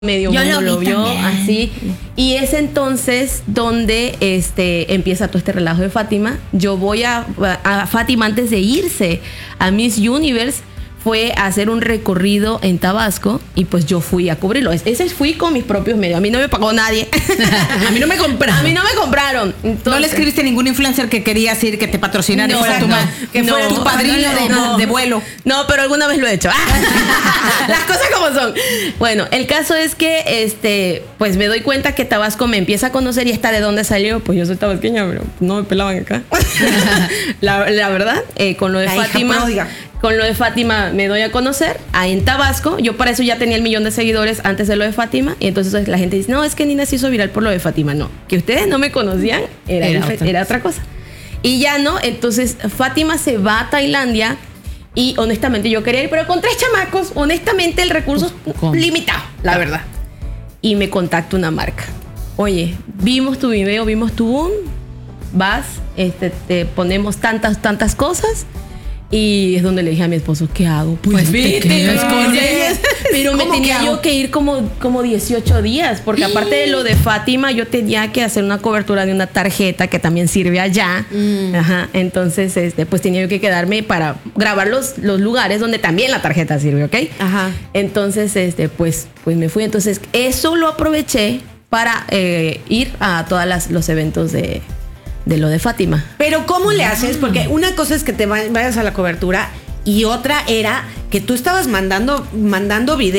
medio mundo lo vio así. Y es entonces donde empieza todo este relajo de Fátima. Yo voy a Fátima antes de irse a Miss Universe. Fue a hacer un recorrido en Tabasco y pues yo fui a cubrirlo. Ese fui con mis propios medios. A mí no me pagó nadie. A mí no me compraron. A mí no me compraron. Entonces, ¿no le escribiste a ningún influencer que querías ir, que te patrocinara, que fuera tu padrino de vuelo? No, pero alguna vez lo he hecho. Las cosas como son. Bueno, el caso es que pues me doy cuenta que Tabasco me empieza a conocer y está de dónde salió. Pues yo soy tabasqueña, pero no me pelaban acá. la verdad, con lo de Fátima. Con lo de Fátima me doy a conocer ahí en Tabasco. Yo para eso ya tenía 1 millón de seguidores antes de lo de Fátima. Y entonces la gente dice, no, es que Nina se hizo viral por lo de Fátima. No, que ustedes no me conocían, era otra cosa. Y ya no, entonces Fátima se va a Tailandia. Y honestamente yo quería ir, pero con 3 chamacos, honestamente el recurso es limitado, la verdad. Y me contacta una marca. Oye, vimos tu video, vimos tu boom. Vas, te ponemos tantas cosas. Y es donde le dije a mi esposo, ¿qué hago? Pues vete con ellas. Pero me tenía yo que ir como 18 días, porque aparte de lo de Fátima, yo tenía que hacer una cobertura de una tarjeta que también sirve allá. Ajá. Entonces, pues tenía yo que quedarme para grabar los lugares donde también la tarjeta sirve, ¿ok? Ajá. Entonces, pues me fui. Entonces, eso lo aproveché para ir a todos los eventos de lo de Fátima. Pero ¿cómo le haces? Porque una cosa es que te vayas a la cobertura y otra era que tú estabas mandando videos